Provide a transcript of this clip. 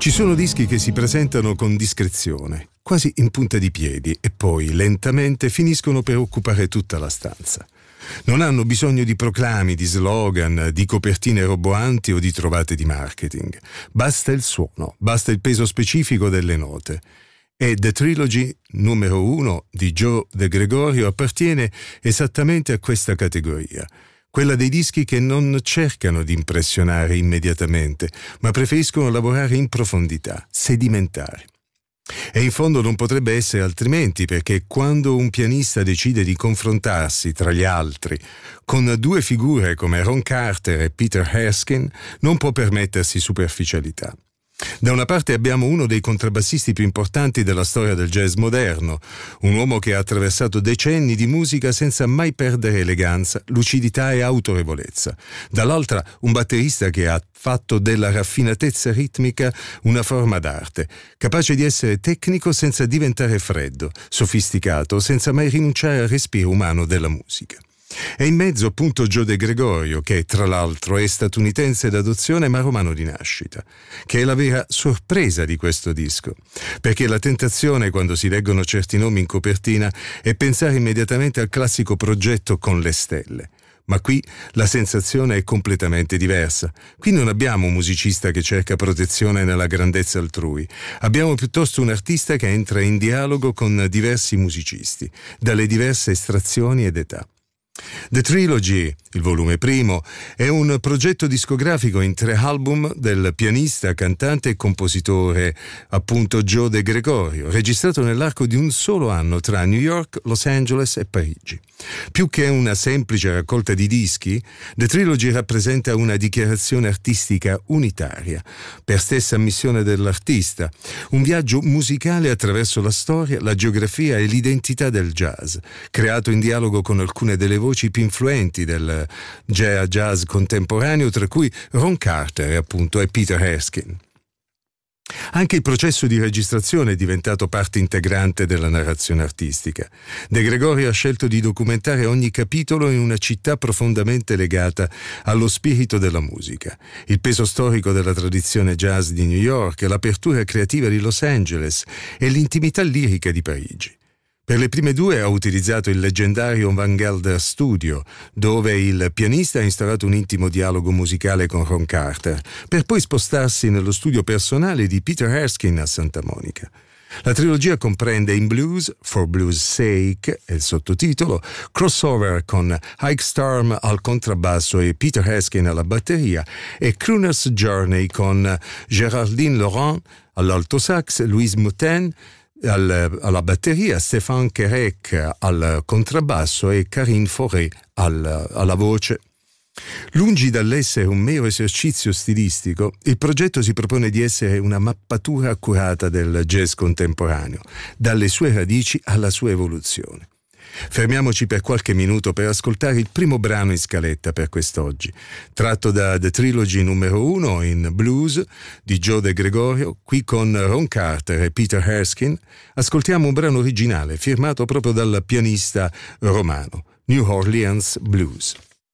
Ci sono dischi che si presentano con discrezione, quasi in punta di piedi, e poi lentamente finiscono per occupare tutta la stanza. Non hanno bisogno di proclami, di slogan, di copertine roboanti o di trovate di marketing. Basta il suono, basta il peso specifico delle note. E The Trilogy numero 1 di Joe De Gregorio appartiene esattamente a questa categoria. Quella dei dischi che non cercano di impressionare immediatamente, ma preferiscono lavorare in profondità, sedimentare. E in fondo non potrebbe essere altrimenti, perché quando un pianista decide di confrontarsi tra gli altri con due figure come Ron Carter e Peter Erskine, non può permettersi superficialità. Da una parte abbiamo uno dei contrabbassisti più importanti della storia del jazz moderno, un uomo che ha attraversato decenni di musica senza mai perdere eleganza, lucidità e autorevolezza. Dall'altra un batterista che ha fatto della raffinatezza ritmica una forma d'arte, capace di essere tecnico senza diventare freddo, sofisticato senza mai rinunciare al respiro umano della musica. E in mezzo appunto Joe De Gregorio, che tra l'altro è statunitense d'adozione ma romano di nascita, che è la vera sorpresa di questo disco, perché la tentazione quando si leggono certi nomi in copertina è pensare immediatamente al classico progetto con le stelle. Ma qui la sensazione è completamente diversa. Qui non abbiamo un musicista che cerca protezione nella grandezza altrui. Abbiamo piuttosto un artista che entra in dialogo con diversi musicisti, dalle diverse estrazioni ed età. The Trilogy, il volume primo, è un progetto discografico in 3 album del pianista, cantante e compositore appunto Joe De Gregorio, registrato nell'arco di un solo anno tra New York, Los Angeles e Parigi. Più che una semplice raccolta di dischi, The Trilogy rappresenta una dichiarazione artistica unitaria, per stessa ammissione dell'artista, un viaggio musicale attraverso la storia, la geografia e l'identità del jazz, creato in dialogo con alcune delle voci più influenti del jazz contemporaneo, tra cui Ron Carter e Peter Erskine. Anche il processo di registrazione è diventato parte integrante della narrazione artistica. De Gregorio ha scelto di documentare ogni capitolo in una città profondamente legata allo spirito della musica, il peso storico della tradizione jazz di New York, l'apertura creativa di Los Angeles e l'intimità lirica di Parigi. Per le prime 2 ha utilizzato il leggendario Van Gelder Studio, dove il pianista ha instaurato un intimo dialogo musicale con Ron Carter, per poi spostarsi nello studio personale di Peter Erskine a Santa Monica. La trilogia comprende In Blues, For Blues' Sake, è il sottotitolo, crossover con Ike Sturm al contrabbasso e Peter Erskine alla batteria, e Crooner's Journey con Géraldine Laurent all'alto sax, Louise Moutin alla batteria, Stéphane Quérec al contrabbasso e Karine Fauré alla voce. Lungi dall'essere un mero esercizio stilistico, il progetto si propone di essere una mappatura accurata del jazz contemporaneo, dalle sue radici alla sua evoluzione. Fermiamoci per qualche minuto per ascoltare il primo brano in scaletta per quest'oggi, tratto da The Trilogy numero 1 in Blues di Joe De Gregorio, qui con Ron Carter e Peter Erskine. Ascoltiamo un brano originale firmato proprio dal pianista romano, New Orleans Blues.